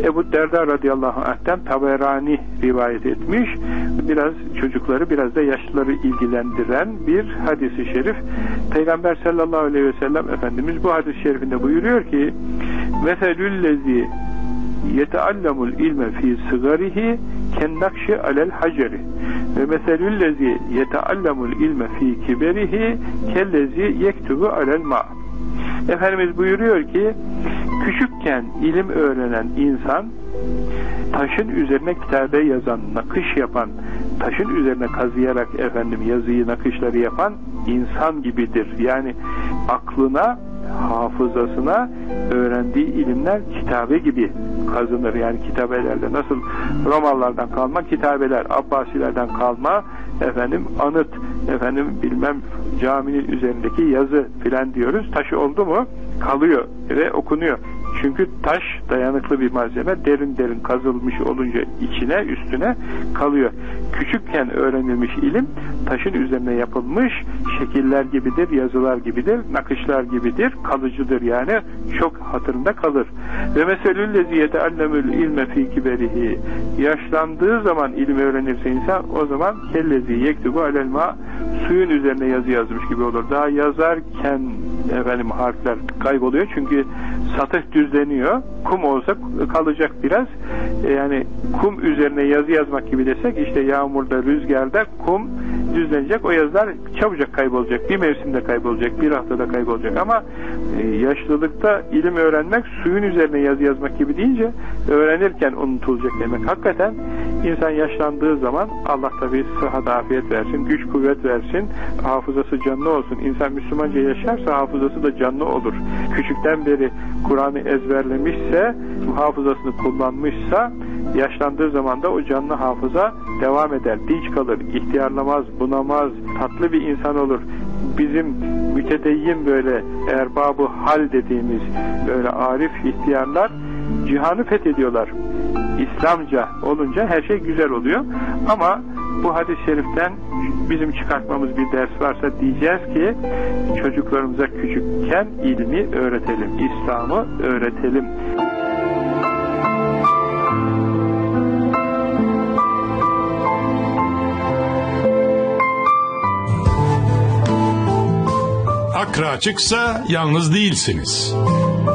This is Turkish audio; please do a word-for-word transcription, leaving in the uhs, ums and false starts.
Ebu Derda radıyallahu anh'ten Taberani rivayet etmiş. Biraz çocukları, biraz da yaşlıları ilgilendiren bir hadis-i şerif. Peygamber sallallahu aleyhi ve sellem Efendimiz bu hadis-i şerifinde buyuruyor ki: "Meselüllezî yeteallemul ilme fî sigarihi kennakşi alel haceri ve meselüllezî yeteallemul ilme fî kiberihi kellezî yektubu alel ma." Efendimiz buyuruyor ki, küçükken ilim öğrenen insan, taşın üzerine kitabe yazan, nakış yapan, taşın üzerine kazıyarak efendim yazıyı, nakışları yapan insan gibidir. Yani aklına, hafızasına öğrendiği ilimler kitabe gibi kazınır. Yani kitabelerde nasıl Romalılardan kalma kitabeler, Abbasilerden kalma efendim anıt, efendim bilmem caminin üzerindeki yazı filan diyoruz. Taşı oldu mu kalıyor ve okunuyor. Çünkü taş dayanıklı bir malzeme, derin derin kazılmış olunca içine, üstüne kalıyor. Küçükken öğrenilmiş ilim taşın üzerine yapılmış şekiller gibidir, yazılar gibidir, nakışlar gibidir, kalıcıdır yani, çok hatırında kalır. Ve meselüllezî yeteallemül ilme fî kiberihi, yaşlandığı zaman ilim öğrenirse insan, o zaman kellezî yektubu alel ma, suyun üzerine yazı yazmış gibi olur. Daha yazarken efendim harfler kayboluyor çünkü satıh düzleniyor. Kum olsa kalacak biraz. E yani kum üzerine yazı yazmak gibi desek, işte yağmurda, rüzgarda kum düzlenecek. O yazılar çabucak kaybolacak. Bir mevsimde kaybolacak, bir haftada kaybolacak. Ama e, yaşlılıkta ilim öğrenmek suyun üzerine yazı yazmak gibi deyince öğrenirken unutulacak demek. Hakikaten insan yaşlandığı zaman Allah tabi sıhhat, afiyet versin, güç, kuvvet versin, hafızası canlı olsun. İnsan Müslümanca yaşarsa hafızası da canlı olur. Küçükten beri Kur'an'ı ezberlemişse, hafızasını kullanmışsa, yaşlandığı zaman da o canlı hafıza devam eder, dinç kalır, ihtiyarlamaz, bunamaz, tatlı bir insan olur. Bizim mütedeyyin böyle erbab-ı hal dediğimiz böyle arif ihtiyarlar cihanı fethediyorlar. İslamca olunca her şey güzel oluyor. Ama bu hadis-i şeriften bizim çıkartmamız bir ders varsa diyeceğiz ki çocuklarımıza küçükken ilmi öğretelim, İslam'ı öğretelim. Akra açıksa yalnız değilsiniz.